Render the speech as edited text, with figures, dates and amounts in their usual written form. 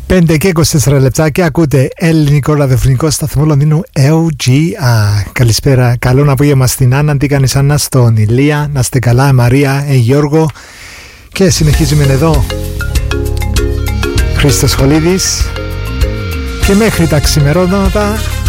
5 και 24 λεπτάκια ακούτε ελληνικό ραδιοφωνικό σταθμό Λονδίνου LGR. Καλησπέρα, καλό απόγευμα στην Άννα, τι κάνεις Άννα, στον Ηλία, να είστε καλά, Μαρία, Γιώργο. Και συνεχίζουμε εδώ Χρήστος Χολίδης και μέχρι τα ξημερώματα